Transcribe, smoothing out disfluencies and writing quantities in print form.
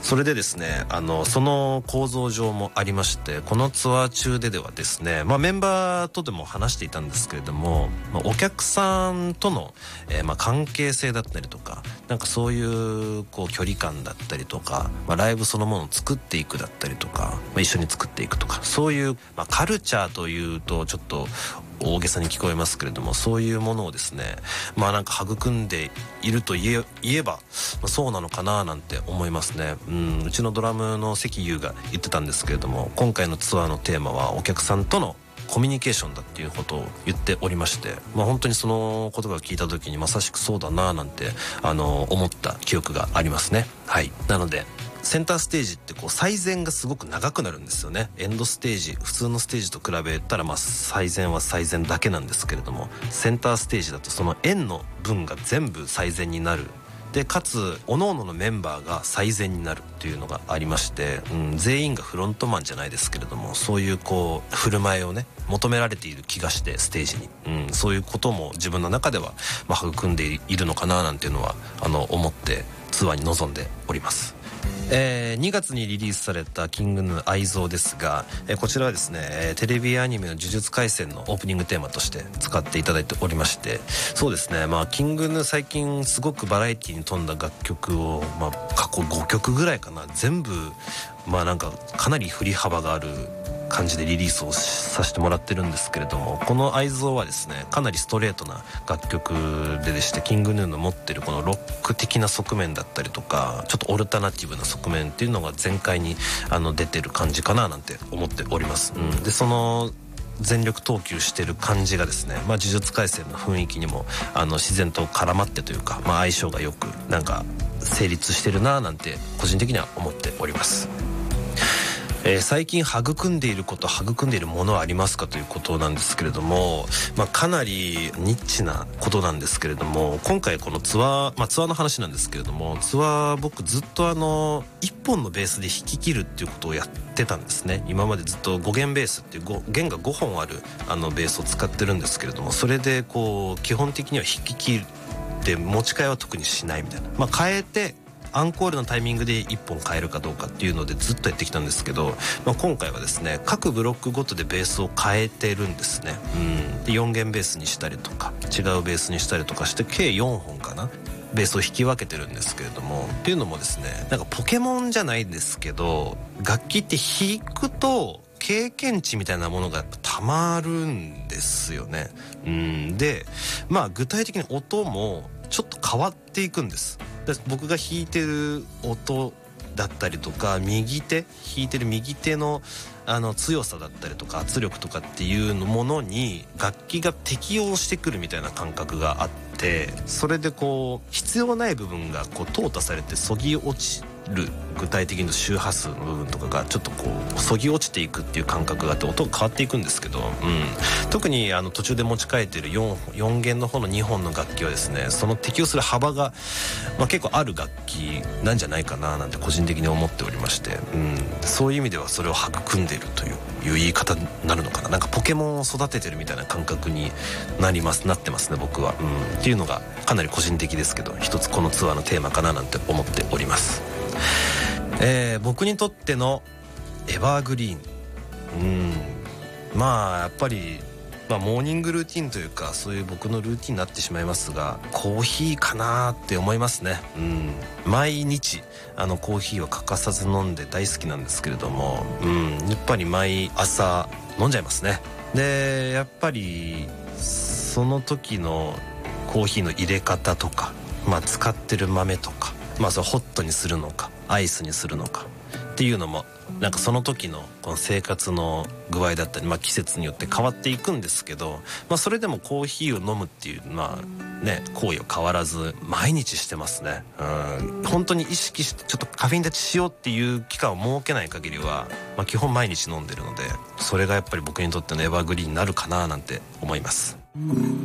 それでですね、その構造上もありまして、このツアー中ではですね、メンバーとでも話していたんですけれども、お客さんとの、関係性だったりとか、なんかそういう距離感だったりとか、ライブそのものを作っていくだったりとか、一緒に作っていくとか、そういう、カルチャーというとちょっと大げさに聞こえますけれども、そういうものをですね、なんか育んでいると言えば、そうなのかななんて思いますね。うちのドラムの関優が言ってたんですけれども、今回のツアーのテーマはお客さんとのコミュニケーションだっていうことを言っておりまして、本当にその言葉を聞いた時にまさしくそうだななんて思った記憶がありますね。はい。なのでセンターステージって最前がすごく長くなるんですよね。エンドステージ、普通のステージと比べたら最前は最前だけなんですけれども、センターステージだとその円の分が全部最前になる。でかつ各々のメンバーが最前になるっていうのがありまして、全員がフロントマンじゃないですけれども、そういう振る舞いをね求められている気がして、ステージに、そういうことも自分の中では育んでいるのかななんていうのは思ってツアーに臨んでおります。2月にリリースされたキングヌー愛憎ですが、こちらはですね、テレビアニメの呪術廻戦のオープニングテーマとして使っていただいておりまして、そうですね、キングヌー最近すごくバラエティに富んだ楽曲を、過去5曲ぐらいかな、全部なんかかなり振り幅がある感じでリリースをさせてもらってるんですけれども、この愛憎はですね、かなりストレートな楽曲でして、キングヌーの持ってるこのロック的な側面だったりとか、ちょっとオルタナティブな側面っていうのが全開に出てる感じかななんて思っております。でその全力投球してる感じがですね、呪術廻戦の雰囲気にも自然と絡まってというか、相性がよくなんか成立してるななんて個人的には思っております。最近育んでいること、育んでいるものはありますかということなんですけれども、かなりニッチなことなんですけれども、今回このツアーの話なんですけれども、ツアー僕ずっと1本のベースで弾き切るっていうことをやってたんですね。今までずっと5弦ベースっていう弦が5本あるベースを使ってるんですけれども、それで基本的には弾き切って持ち替えは特にしないみたいな、変えてアンコールのタイミングで1本変えるかどうかっていうのでずっとやってきたんですけど、今回はですね、各ブロックごとでベースを変えてるんですね。で4弦ベースにしたりとか違うベースにしたりとかして、計4本かなベースを弾き分けてるんですけれども、っていうのもですね、なんかポケモンじゃないんですけど、楽器って弾くと経験値みたいなものがやっぱたまるんですよね。で具体的に音もちょっと変わっていくんです。で僕が弾いてる音だったりとか、弾いてる右手の強さだったりとか圧力とかっていうものに楽器が適応してくるみたいな感覚があって、それで必要ない部分が淘汰されてそぎ落ちる、具体的に周波数の部分とかがちょっとそぎ落ちていくっていう感覚があって、音が変わっていくんですけど、特に途中で持ち替えてる4弦の方の2本の楽器はですね、その適応する幅が、結構ある楽器なんじゃないかななんて個人的に思っておりまして、そういう意味ではそれを育んでいるという言い方になるのかな、なんかポケモンを育ててるみたいな感覚になってますね僕は。っていうのがかなり個人的ですけど、一つこのツアーのテーマかななんて思っております。僕にとってのエバーグリーン、やっぱりモーニングルーティンというか、そういう僕のルーティンになってしまいますが、コーヒーかなって思いますね。毎日コーヒーは欠かさず飲んで大好きなんですけれども、やっぱり毎朝飲んじゃいますね。でやっぱりその時のコーヒーの入れ方とか、使ってる豆とか、それホットにするのかアイスにするのかっていうのも、なんかその時のこの生活の具合だったり、季節によって変わっていくんですけど、それでもコーヒーを飲むっていう行為は変わらず毎日してますね。本当に意識してちょっとカフェイン立ちしようっていう期間を設けない限りは、基本毎日飲んでるので、それがやっぱり僕にとってのエバーグリーンになるかななんて思います。